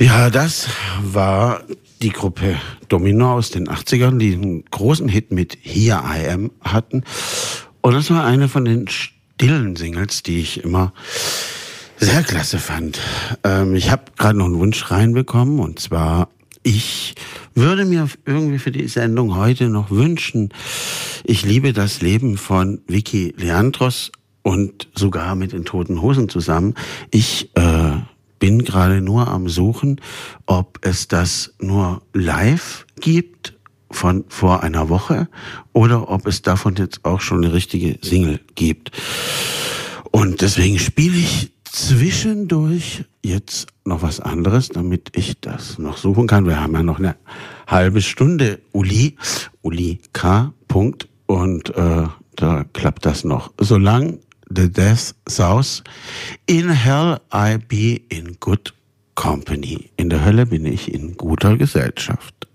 Ja, das war die Gruppe Domino aus den 80ern, die einen großen Hit mit Here I Am hatten. Und das war eine von den stillen Singles, die ich immer sehr klasse fand. Ich habe gerade noch einen Wunsch reinbekommen, und zwar, ich würde mir irgendwie für die Sendung heute noch wünschen, ich liebe das Leben von Vicky Leandros und sogar mit den Toten Hosen zusammen. Ich bin gerade nur am Suchen, ob es das nur live gibt von vor einer Woche oder ob es davon jetzt auch schon eine richtige Single gibt. Und deswegen spiele ich zwischendurch jetzt noch was anderes, damit ich das noch suchen kann. Wir haben ja noch eine halbe Stunde. Uli K. Punkt. Und da klappt das noch. Solange the death south, in hell I be in good company. In der Hölle bin ich in guter Gesellschaft.